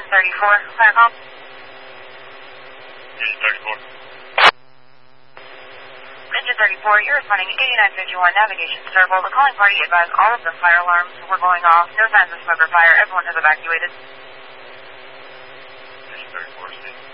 Engine 34, fire call. Engine 34. Engine 34, you're responding to 8951 navigation circle. The calling party advised all of the fire alarms were going off. No signs of smoke or fire. Everyone has evacuated. Engine 34, Steve.